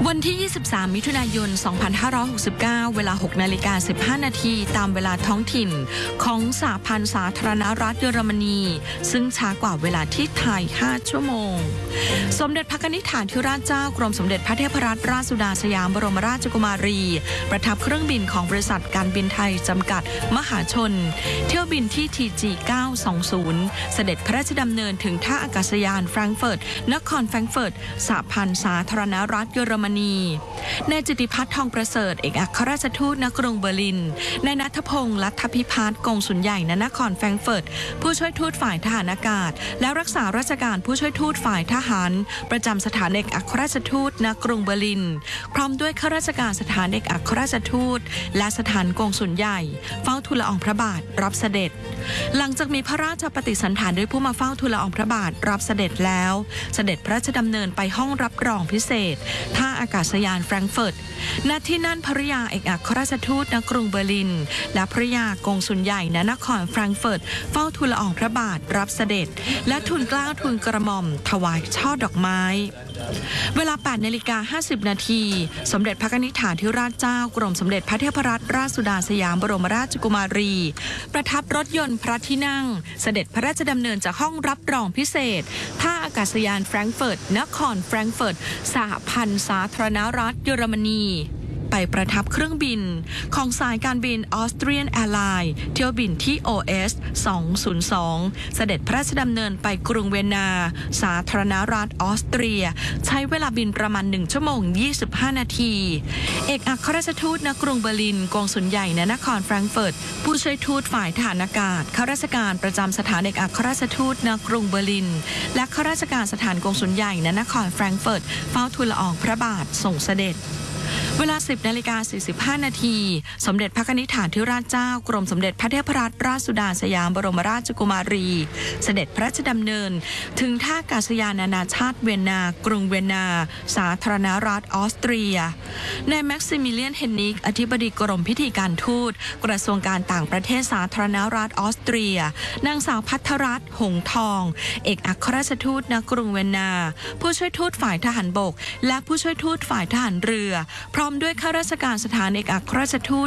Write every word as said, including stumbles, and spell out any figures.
วันที่ ยี่สิบสาม มิถุนายน สองพันห้าร้อยหกสิบเก้า เวลา หกนาฬิกาสิบห้า นาทีตามเวลาท้องถิ่นของสหพันธ์สาธารณรัฐเยอรมนีซึ่งช้ากว่าเวลาที่ไทย ห้า ชั่วโมงสมเด็จพระนิธิฐานธิราชเจ้ากรมสมเด็จพระเทพรัตนราชสุดาสยามบรมราชกุมารีประทับเครื่องบินของบริษัทการบินไทยจำกัดมหาชนเที่ยวบินที่ ที จี เก้าสองศูนย์ เสด็จพระราชดำเนินถึงท่าอากาศยานแฟรงก์เฟิร์ตนครแฟรงก์เฟิร์ตสหพันธ์สาธารณรัฐเยอรมนีนายจิติพัฒน์ทองประเสริฐเอกอัครราชทูตณกรุงเบอร์ลินนายณัฐพงษ์ลัทธพิพัฒน์กงสุลใหญ่ณนครแฟรงก์เฟิร์ตผู้ช่วยทูตฝ่ายทหารอากาศและรักษาราชการผู้ช่วยทูตฝ่ายทหารประจำสถานเอกอัครราชทูตณกรุงเบอร์ลินพร้อมด้วยข้าราชการสถานเอกอัครราชทูตและสถานกงสุลใหญ่เฝ้าทูลละอองพระบาทรับเสด็จหลังจากมีพระราชปฏิสันถานด้วยผู้มาเฝ้าทูลละอองพระบาทรับเสด็จแล้วเสด็จพระราชดำเนินไปห้องรับรองพิเศษท่าอากาศยานแฟรงก์เฟิร์ตณที่นั่นภริยาเอกอัครราชทูตณกรุงเบอร์ลินและภริยากงสุลใหญ่ณนครแฟรงก์เฟิร์ตเฝ้าทูลละอองพระบาทรับเสด็จและทูลเกล้าทูลกระหม่อมถวายช่อดอกไม้เวลา แปดนาฬิกาห้าสิบ นาทีสมเด็จพระนิธิฐานธิราชเจ้ากรมสมเด็จพระเทพรัตนราชสุดาสยามบรมราชกุมารีประทับรถยนต์พระที่นั่งเสด็จพระราชดำเนินจากห้องรับรองพิเศษท่าอากาศยานแฟรงก์เฟิร์ตนครแฟรงก์เฟิร์ตสหพันธ์สาธารณรัฐเยอรมนีไปประทับเครื่องบินของสายการบินออสเตรียนแอร์ไลน์เที่ยวบินที่ โอ เอส สองศูนย์สอง เสด็จพระราชดำเนินไปกรุงเวียนนาสาธารณรัฐออสเตรียใช้เวลาบินประมาณหนึ่งชั่วโมงยี่สิบห้านาทีเอกอัครราชทูตณกรุงเบอร์ลินกงสุลใหญ่ณนครแฟรงก์เฟิร์ตผู้ช่วยทูตฝ่ายทหารอากาศข้าราชการประจำสถานเอกอัครราชทูตณกรุงเบอร์ลินและข้าราชการสถานกงสุลใหญ่ณนครแฟรงก์เฟิร์ตเฝ้าทูลละอองพระบาทส่งเสด็จเวลา สิบนาฬิกาสี่สิบห้า นาทีสมเด็จพระนิธิฐานธิราชเจ้ากรมสมเด็จพระเทพรัตนราชสุดาสยามบรมราชกุมารีเสด็จพระราชดำเนินถึงท่าอากาศยานนานาชาติเวียนนากรุงเวียนนาสาธารณรัฐออสเตรียนายแม็กซิมิเลียนเฮนนิกอธิบดีกรมพิธีการทูตกระทรวงการต่างประเทศสาธารณรัฐออสเตรียนางสาวพัทรรัตน์หงทองเอกอัครราชทูตณกรุงเวียนนาผู้ช่วยทูตฝ่ายทหารบกและผู้ช่วยทูตฝ่ายทหารเรือพร้อมด้วยข้าราชการสถานเอกอัครราชทูต